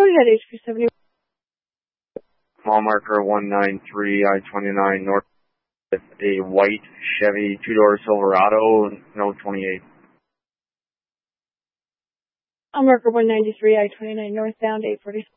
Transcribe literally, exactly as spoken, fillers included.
ahead, H P seventy. Mile marker one nine three I twenty-nine north with a white Chevy two-door Silverado, no twenty-eight. Mile marker one ninety-three I twenty-nine northbound, eight forty.